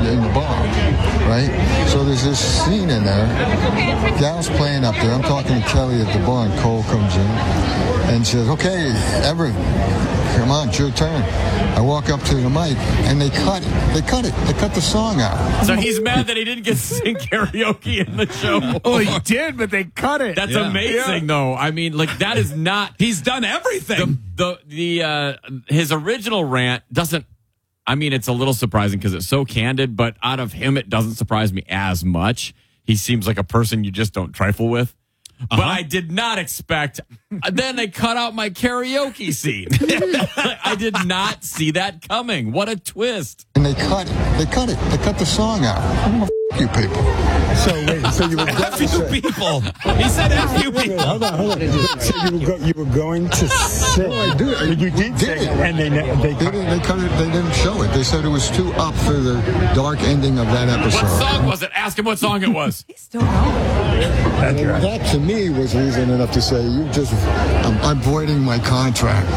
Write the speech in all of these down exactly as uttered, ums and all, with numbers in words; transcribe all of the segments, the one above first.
in the bar, right? So there's this scene in there. Gal's playing up there. I'm talking to Kelly at the bar, and Cole comes in and says, "Okay, Everett, come on, it's your turn." I walk up to the mic, and they cut it. They cut it. They cut the song out. So he's mad that he didn't get to sing karaoke in the show. Oh, he did, but they cut it. That's Yeah. amazing, Yeah. though. I mean, like, that is not... He's done everything. The, the, the uh, his original rant doesn't... I mean, it's a little surprising because it's so candid, but out of him, it doesn't surprise me as much. He seems like a person you just don't trifle with. Uh-huh. But I did not expect. Then they cut out my karaoke scene. I did not see that coming. What a twist! And they cut it. They cut it. They cut the song out. I'm gonna f- you people. So wait. So you were F you people. He said F you people. Hold on, hold on. So you were, go, you were going to sing. I did. You did sing, it. and they ne- they They cut didn't, they cut it. They didn't show it. They said it was too up for the dark ending of that episode. What song was it? Ask him what song it was. Still going. That's And right. that to me was reason enough to say you just I'm, I'm voiding my contract.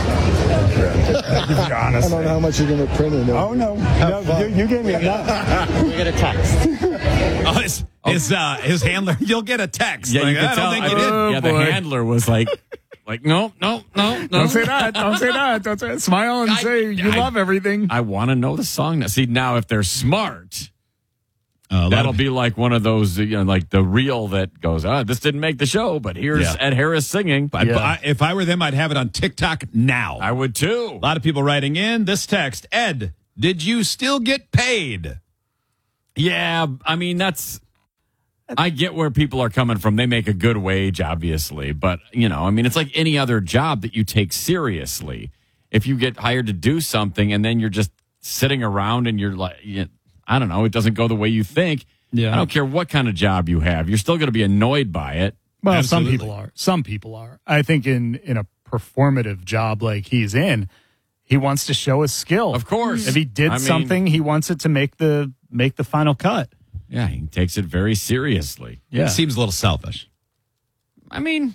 Be I honest. don't know how much you're going to print it. Oh no, no, you, you gave me enough. We get a text. Oh, his his, uh, his handler. You'll get a text. Yeah, Like, you could I tell. don't think I you did. did. Oh, Yeah, the boy. handler was like, like, no, no, no, no. Don't say that. Don't say that. Don't say that. Smile and I- say you I- love everything. I want to know the song now. See, now if they're smart, Uh, a lot that'll of- be like one of those, you know, like the reel that goes, ah, this didn't make the show, but here's Yeah. Ed Harris singing. I- Yeah. I- if I were them, I'd have it on TikTok now. I would too. A lot of people writing in this text. Ed, did you still get paid? Yeah, I mean, that's, I get where people are coming from. They make a good wage, obviously, but, you know, I mean, it's like any other job that you take seriously. If you get hired to do something and then you're just sitting around and you're like, you I don't know, it doesn't go the way you think. Yeah. I don't care what kind of job you have. You're still going to be annoyed by it. Well, Absolutely. some people are. Some people are. I think in in a performative job like he's in, he wants to show his skill. Of course. If he did I mean- something, he wants it to make the make the final cut. Yeah, he takes it very seriously. Yeah. It seems a little selfish. I mean,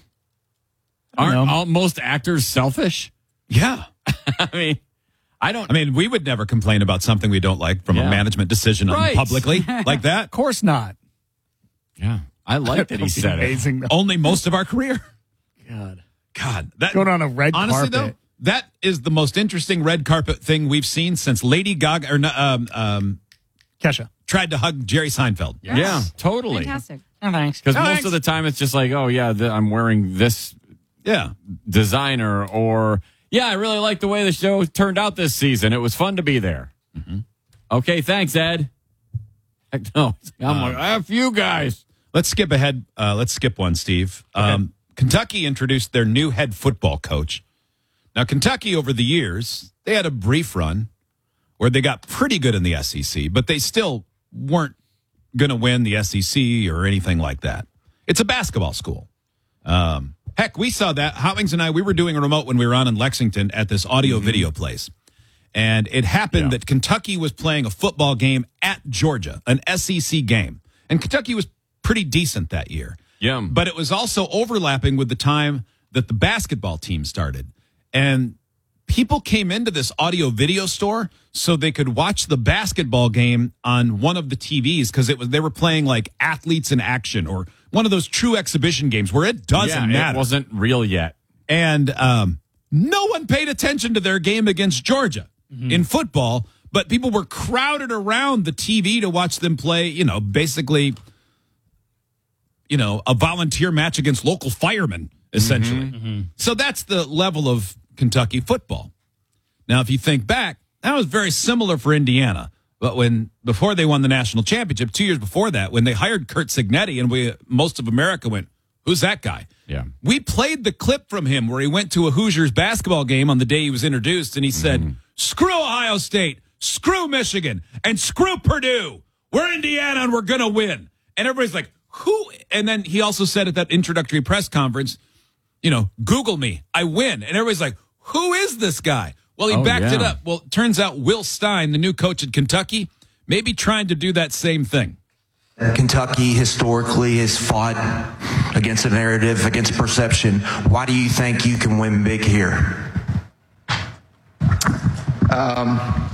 I don't aren't know. all, most actors selfish? Yeah. I mean, I don't. I mean, we would never complain about something we don't like from Yeah. a management decision on Right. publicly like that. Of course not. Yeah, I like that he That'd be said it. amazing, though. Only most of our career. God. God, that Going on a red honestly carpet. though, that is the most interesting red carpet thing we've seen since Lady Gaga or no, um, um, Kesha. tried to hug Jerry Seinfeld. Yeah, totally. Fantastic. Oh, thanks. Because No, most thanks. of the time it's just like, oh yeah, th- I'm wearing this Yeah. designer, or yeah, I really like the way the show turned out this season. It was fun to be there. Mm-hmm. Okay, thanks, Ed. Heck no, I'm like, F you guys. Let's skip ahead. Uh, let's skip one, Steve. Um, Kentucky introduced their new head football coach. Now, Kentucky, over the years, they had a brief run where they got pretty good in the S E C, but they still weren't going to win the S E C or anything like that. It's a basketball school. Um, heck, we saw that. Hoppings and I, we were doing a remote when we were on in Lexington at this audio video place. And it happened Yeah. that Kentucky was playing a football game at Georgia, an S E C game. And Kentucky was pretty decent that year. Yeah. But it was also overlapping with the time that the basketball team started. And people came into this audio video store so they could watch the basketball game on one of the T Vs because it was they were playing like Athletes in Action or one of those true exhibition games where it doesn't yeah, matter. It wasn't real yet. And um, no one paid attention to their game against Georgia in football, but people were crowded around the T V to watch them play, you know, basically, you know, a volunteer match against local firemen, essentially. So that's the level of Kentucky football. Now, if you think back, that was very similar for Indiana. But when before they won the national championship, two years before that, when they hired Kurt Signetti, and we most of America went, "Who's that guy?" Yeah. We played the clip from him where he went to a Hoosiers basketball game on the day he was introduced, and he said, "Screw Ohio State, screw Michigan, and screw Purdue. We're Indiana, and we're gonna win." And everybody's like, "Who?" And then he also said at that introductory press conference, you know, "Google me, I win." And everybody's like, "Who is this guy?" Well, he Oh, backed it yeah. up. Well, it turns out Will Stein, the new coach at Kentucky, may be trying to do that same thing. Kentucky historically has fought against a narrative, against perception. Why do you think you can win big here? Um,